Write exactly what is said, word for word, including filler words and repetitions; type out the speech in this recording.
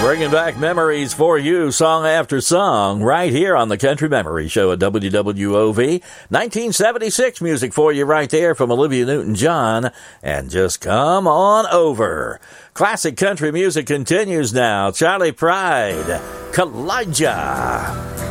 Bringing back memories for you, song after song, right here on the Country Memory Show at W W O V. nineteen seventy-six music for you right there from Olivia Newton-John. And just come on over. Classic country music continues now. Charlie Pride, Kalijah.